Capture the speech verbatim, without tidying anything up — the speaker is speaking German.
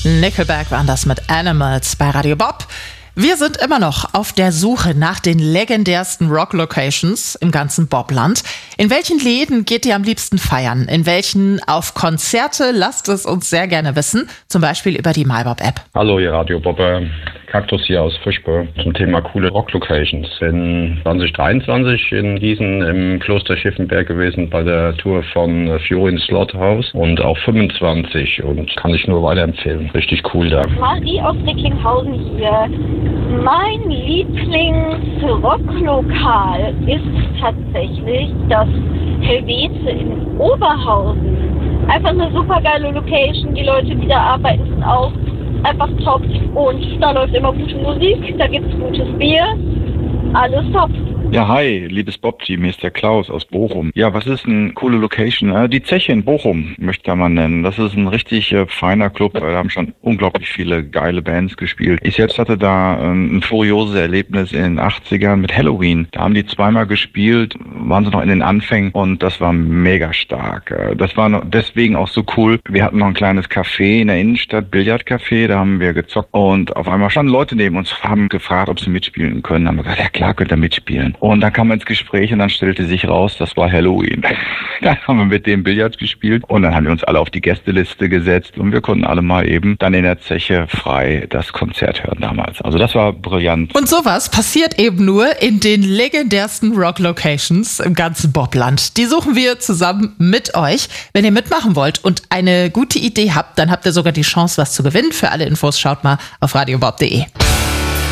Nickelback waren das mit Animals bei Radio Bob. Wir sind immer noch auf der Suche nach den legendärsten Rock-Locations im ganzen Bobland. In welchen Läden geht ihr am liebsten feiern? In welchen auf Konzerte? Lasst es uns sehr gerne wissen. Zum Beispiel über die MyBob-App. Hallo, ihr Radio Bob. Kaktus hier aus Fischbe zum Thema coole Rock-Locations. Bin zwanzig dreiundzwanzig in Gießen im Kloster Schiffenberg gewesen bei der Tour von Fiorin Slaughterhouse und auch fünfundzwanzig und kann ich nur weiterempfehlen. Richtig cool da. Marie aus Recklinghausen hier. Mein Lieblings-Rocklokal ist tatsächlich das Helvete in Oberhausen. Einfach eine super geile Location. Die Leute, die da arbeiten, sind auch einfach top. Und da läuft immer gute Musik, da gibt's gutes Bier. Alles top. Ja, hi, liebes Bob-Team, hier ist der Klaus aus Bochum. Ja, was ist eine coole Location? Äh, die Zeche in Bochum möchte man nennen. Das ist ein richtig äh, feiner Club. Da haben schon unglaublich viele geile Bands gespielt. Ich selbst hatte da äh, ein furioses Erlebnis in den achtzigern mit Halloween. Da haben die zweimal gespielt, waren sie noch in den Anfängen und das war mega stark. Äh, das war noch deswegen auch so cool. Wir hatten noch ein kleines Café in der Innenstadt, Billardcafé, da haben wir gezockt und auf einmal standen Leute neben uns, haben gefragt, ob sie mitspielen können. Da haben wir gesagt, ja klar, könnt ihr mitspielen. Und dann kam man ins Gespräch und dann stellte sich raus, das war Halloween. Dann haben wir mit dem Billard gespielt und dann haben wir uns alle auf die Gästeliste gesetzt und wir konnten alle mal eben dann in der Zeche frei das Konzert hören damals. Also das war brillant. Und sowas passiert eben nur in den legendärsten Rock-Locations im ganzen Bobland. Die suchen wir zusammen mit euch. Wenn ihr mitmachen wollt und eine gute Idee habt, dann habt ihr sogar die Chance, was zu gewinnen. Für alle Infos schaut mal auf radiobob punkt de.